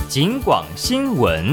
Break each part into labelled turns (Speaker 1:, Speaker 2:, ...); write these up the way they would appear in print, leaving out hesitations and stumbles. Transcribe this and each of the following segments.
Speaker 1: 警广新闻。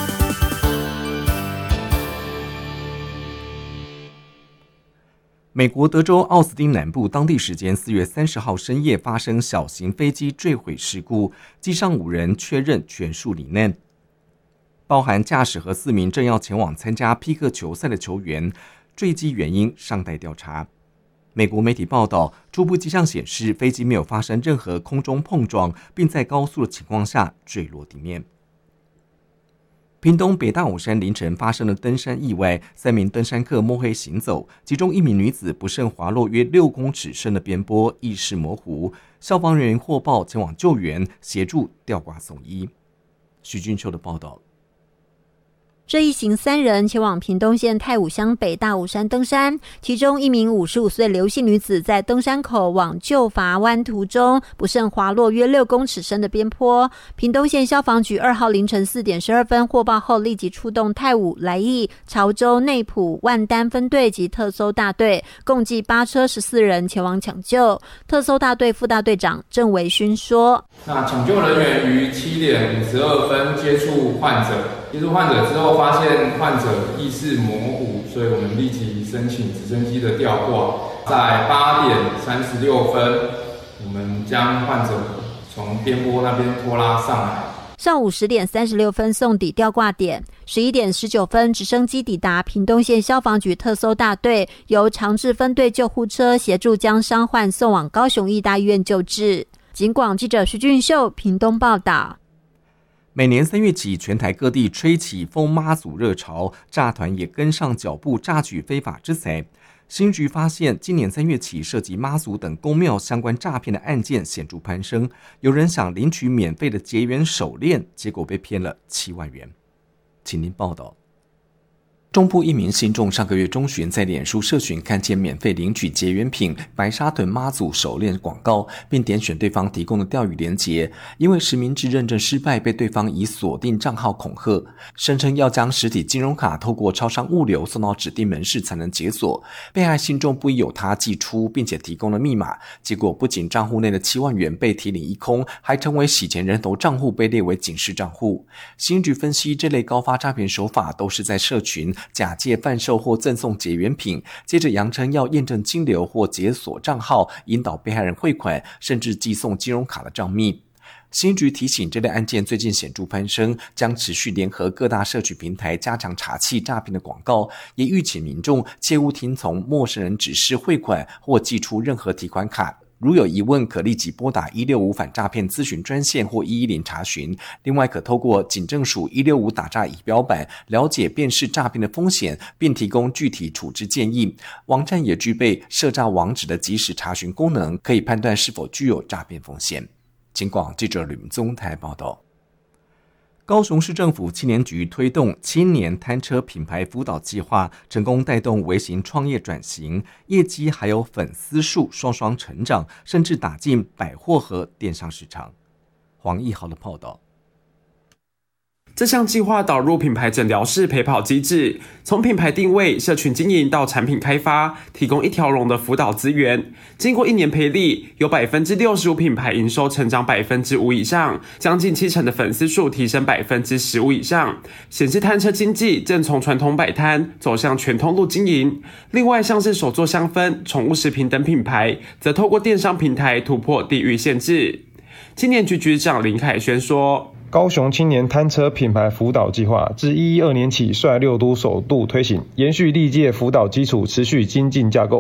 Speaker 2: 美国德州奥斯汀南部当地时间4月30号深夜发生小型飞机坠毁事故，机上5人确认全数罹难，包含驾驶和4名正要前往参加匹克球赛的球员，坠机原因尚待调查。美国媒体报道，初步迹象显示飞机没有发生任何空中碰撞，并在高速的情况下坠落地面。屏东北大武山凌晨发生了登山意外，3名登山客摸黑行走，其中1名女子不慎滑落约6公尺深的边坡，意识模糊。消防人员获报前往救援，协助吊挂送医。徐俊秀的报道。
Speaker 3: 这一行3人前往屏东县太武乡北大武山登山，其中1名55岁刘姓女子在登山口往旧筏湾途中不慎滑落约6公尺深的边坡。屏东县消防局2号凌晨4点12分获报后，立即出动太武、来义、潮州、内埔、万丹分队及特搜大队，共计8车14人前往抢救。特搜大队副大队长郑维勋说：
Speaker 4: 那抢救人员于7点52分接触患者之后，发现患者意识模糊，所以我们立即申请直升机的吊挂。在8点36分，我们将患者从边坡那边拖拉上来。
Speaker 3: 上午10点36分送抵吊挂点，11点19分直升机抵达屏东县消防局特搜大队，由长治分队救护车协助将伤患送往高雄义大医院救治。警广记者徐俊秀屏东报道。
Speaker 2: 每年3月起，全台各地吹起封妈祖热潮，诈团也跟上脚步，榨取非法之财。新局发现，今年3月起，涉及妈祖等公庙相关诈骗的案件显著攀升。有人想领取免费的结缘手链，结果被骗了7万元。请您报道。中部一名信众上个月中旬在脸书社群看见免费领取结缘品白沙屯妈祖手链广告，并点选对方提供的钓鱼连结，因为实名制认证失败，被对方以锁定账号恐吓，声称要将实体金融卡透过超商物流送到指定门市才能解锁。被害信众不疑有他寄出，并且提供了密码，结果不仅账户内的7万元被提领一空，还成为洗钱人头账户被列为警示账户。新局分析，这类高发诈骗手法都是在社群假借贩售或赠送结缘品，接着扬称要验证金流或解锁账号，引导被害人汇款，甚至寄送金融卡的账密。新局提醒，这类案件最近显著攀升，将持续联合各大社群平台加强查缉诈骗的广告，也预请民众切勿听从陌生人指示汇款或寄出任何提款卡。如有疑问，可立即拨打165反诈骗咨询专线或110查询。另外，可透过警政署165打诈仪表板了解辨识诈骗的风险，并提供具体处置建议。网站也具备设诈网址的即时查询功能，可以判断是否具有诈骗风险。警广记者吕明宗台报道。高雄市政府青年局推动青年摊车品牌辅导计划，成功带动微型创业转型，业绩还有粉丝数双双成长，甚至打进百货和电商市场。黄义豪的报道。
Speaker 5: 这项计划导入品牌诊疗室陪跑机制，从品牌定位、社群经营到产品开发，提供一条龙的辅导资源。经过1年培力，有 65% 品牌营收成长 5% 以上，将近70%的粉丝数提升 15% 以上，显示摊车经济正从传统摆摊走向全通路经营。另外，像是手作香氛、宠物食品等品牌，则透过电商平台突破地域限制。青年局局长林凯轩说，
Speaker 6: 高雄青年摊车品牌辅导计划自112年起率6都首度推行，延续历届辅导基础，持续精进架构。